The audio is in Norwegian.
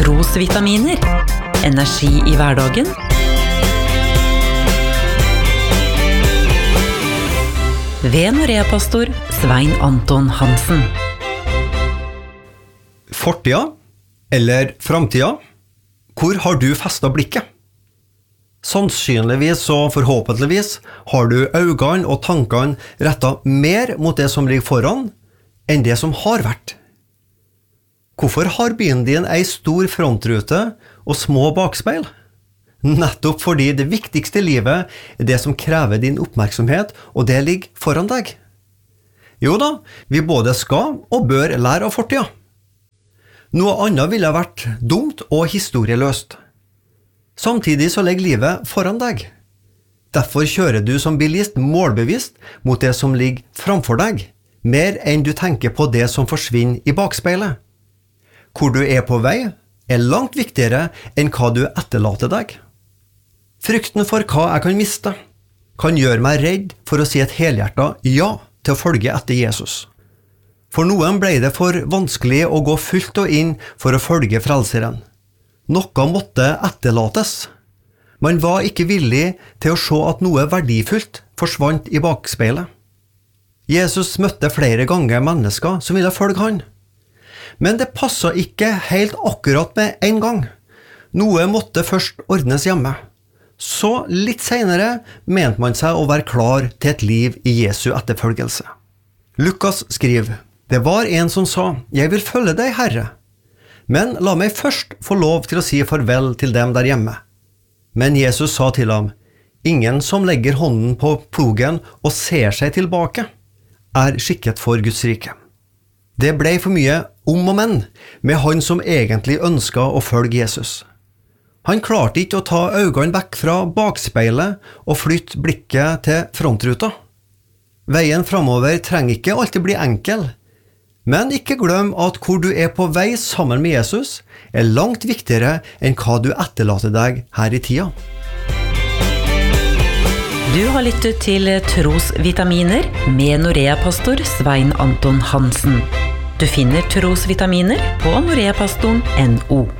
trosvitaminer. Energi i hverdagen. Ved Norea-pastor Svein Anton Hansen. Fortida eller framtida? Hvor har du festet blikket? Sannsynligvis og forhåpentligvis har du øynene og tankene rettet mer mot det som ligger foran, enn det som har vært. Hvorfor har bilen din en stor frontrute og små bakspeil? Nettopp fordi det viktigste i livet er det som krever din oppmerksomhet, og det ligger foran deg. Jo da, vi både skal og bør lære av fortida. Noe annet ville vært dumt og historieløst. Samtidig så ligger livet foran deg. Derfor kjører du som bilist målbevisst mot det som ligger framfor deg, mer enn du tenker på det som forsvinner i bakspeilet. Hvor du er på vei er langt viktigere enn hva du etterlater deg. Frykten for hva jeg kan miste, kan gjøre meg redd for å si et helhjertet ja til å følge etter Jesus. For noen ble det for vanskelig å gå fullt og inn for å følge frelseren. Noe måtte etterlates. Man var ikke villig til å se at noe verdifullt forsvant i bakspeilet. Jesus møtte flere ganger mennesker som ville følge han. Men det passet ikke helt akkurat med en gang. Noe måtte først ordnes hjemme. Så litt senere mente man seg å være klar til et liv i Jesu etterfølgelse. Lukas skriver, «Det var en som sa, jeg vil følge deg, Herre. Men la meg først få lov til å si farvel til dem der hjemme.» Men Jesus sa til ham, «Ingen som legger hånden på plogen og ser seg tilbake, er skikket for Guds rike.» Det ble for mye om og men med han som egentlig ønsket å følge Jesus. Han klarte ikke å ta øynene vekk fra bakspeilet og flytte blikket til frontruta. Veien fremover trenger ikke alltid bli enkel, men ikke glem at hvor du er på vei sammen med Jesus er langt viktigere enn hva du etterlater deg her i tida. Du har lyttet til Trosvitaminer med Norea-pastor Svein Anton Hansen. Du finner Trosvitaminer på noreapastoren.no.